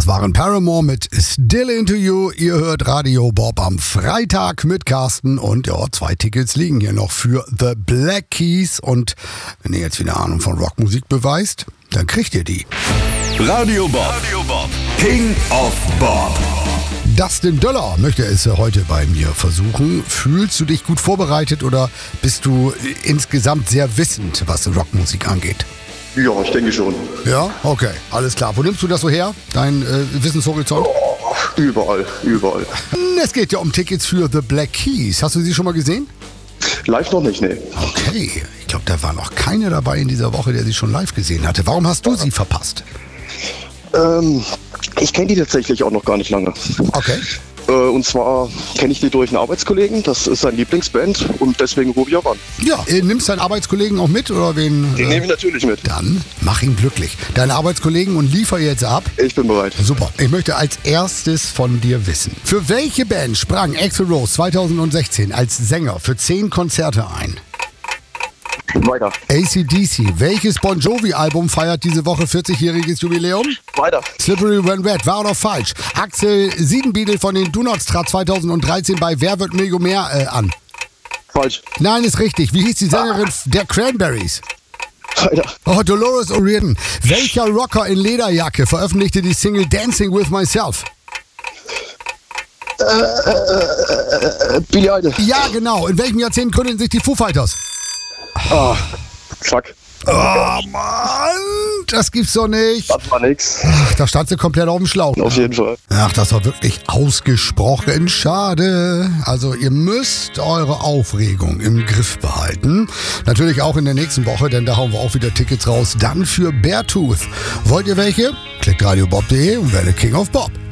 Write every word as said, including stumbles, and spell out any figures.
waren Paramore mit Still Into You. Ihr hört Radio Bob am Freitag mit Carsten und ja, zwei Tickets liegen hier noch für The Black Keys. Und wenn ihr jetzt wieder Ahnung von Rockmusik beweist, dann kriegt ihr die. Radio Bob, Radio Bob. King of Bob. Dustin Döller möchte es heute bei mir versuchen. Fühlst du dich gut vorbereitet oder bist du insgesamt sehr wissend, was Rockmusik angeht? Ja, ich denke schon. Ja, okay, alles klar. Wo nimmst du das so her, dein äh, Wissenshorizont? Oh, überall, überall. Es geht ja um Tickets für The Black Keys. Hast du sie schon mal gesehen? Live noch nicht, ne. Okay, ich glaube, da war noch keiner dabei in dieser Woche, der sie schon live gesehen hatte. Warum hast du sie verpasst? Ähm, ich kenne die tatsächlich auch noch gar nicht lange. Okay. Äh, und zwar kenne ich die durch einen Arbeitskollegen, das ist sein Lieblingsband und deswegen rufe ich auch an. Ja, äh, nimmst deinen Arbeitskollegen auch mit oder wen? Den äh, nehme ich natürlich mit. Dann mach ihn glücklich. Deine Arbeitskollegen und liefer jetzt ab. Ich bin bereit. Super. Ich möchte als erstes von dir wissen, für welche Band sprang Axl Rose zweitausendsechzehn als Sänger für zehn Konzerte ein? Weiter. A C D C. Welches Bon Jovi-Album feiert diese Woche vierzigjähriges Jubiläum? Weiter. Slippery When Wet. Wahr oder falsch? Axel Siedenbiedel von den Donuts trat zweitausenddreizehn bei Wer wird Millionär äh, an? Falsch. Nein, ist richtig. Wie hieß die Sängerin der Cranberries? Weiter. Oh, Dolores O'Riordan. Welcher Rocker in Lederjacke veröffentlichte die Single Dancing With Myself? Äh, äh, äh, Billy Idol. Ja, genau. In welchem Jahrzehnt gründeten sich die Foo Fighters? Ah, fuck. Oh, Mann, das gibt's doch nicht. Das war nix. Ach, da stand sie komplett auf dem Schlauch. Auf jeden Fall. Ach, das war wirklich ausgesprochen schade. Also ihr müsst eure Aufregung im Griff behalten. Natürlich auch in der nächsten Woche, denn da hauen wir auch wieder Tickets raus. Dann für Beartooth. Wollt ihr welche? Klickt radiobob punkt de und werdet King of Bob.